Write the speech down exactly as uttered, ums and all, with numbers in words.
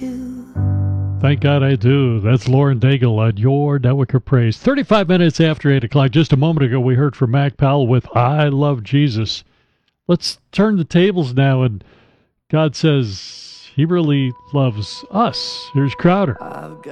do. Thank God I do. That's Lauren Daigle on Your Network of Praise. thirty-five minutes after eight o'clock. Just a moment ago, we heard from Mac Powell with I Love Jesus. Let's turn the tables now, and God says he really loves us. Here's Crowder. I've